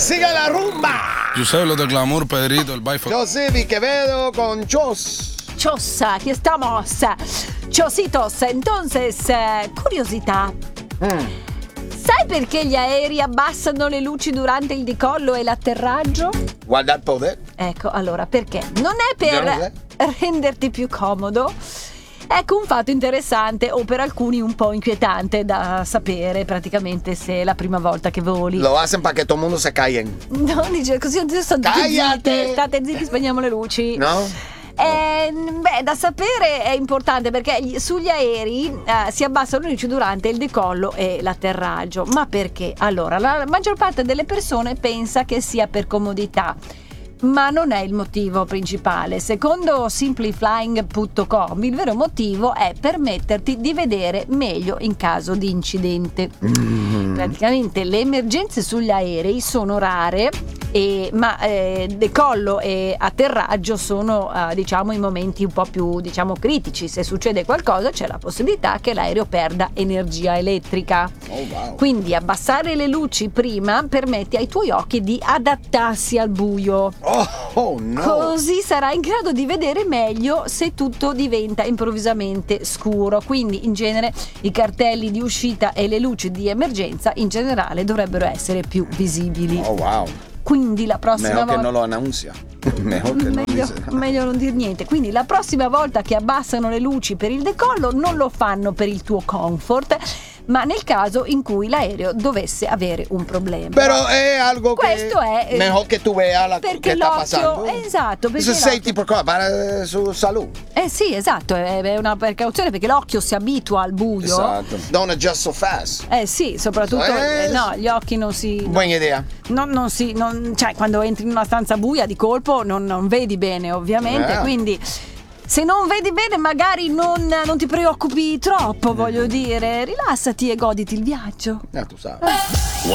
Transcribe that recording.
Siga la rumba. Giuseppe lo de Glamour, Pedrito, el baile. Josevi Quevedo con Chos. Chosa, aquí estamos. Chositos, entonces, curiosità. Sai perché gli aerei abbassano le luci durante il decollo e l'atterraggio? Guarda il poder. Ecco, allora, perché? Non è per renderti più comodo. Ecco un fatto interessante o per alcuni un po' inquietante da sapere praticamente se è la prima volta che voli. Lo hacen para que todo el mundo se callen. No, dice così adesso state zitti, spegniamo le luci. No? Da sapere è importante perché sugli aerei si abbassano le luci durante il decollo e l'atterraggio. Ma perché? Allora, la maggior parte delle persone pensa che sia per comodità, ma non è il motivo principale. Secondo simpliflying.com il vero motivo è permetterti di vedere meglio in caso di incidente. Praticamente le emergenze sugli aerei sono rare, ma decollo e atterraggio sono diciamo i momenti un po' più critici. Se succede qualcosa c'è la possibilità che l'aereo perda energia elettrica. Quindi abbassare le luci prima permette ai tuoi occhi di adattarsi al buio. Oh no! Così sarai in grado di vedere meglio se tutto diventa improvvisamente scuro. Quindi in genere i cartelli di uscita e le luci di emergenza in generale dovrebbero essere più visibili. Oh wow! Quindi la prossima volta che non lo annuncia. Meglio non dir niente. Quindi la prossima volta che abbassano le luci per il decollo non lo fanno per il tuo comfort, ma nel caso in cui l'aereo dovesse avere un problema. Però è algo questo è mejor che tu vea la che sta passando. Esatto, perché safety per su salute. Sì, esatto, è una precauzione perché l'occhio si abitua al buio. Esatto. Don't adjust so fast. Sì, soprattutto no, gli occhi non si buona idea. Cioè quando entri in una stanza buia di colpo non vedi bene, ovviamente, quindi se non vedi bene magari non ti preoccupi troppo, voglio dire, rilassati e goditi il viaggio. Tu sai.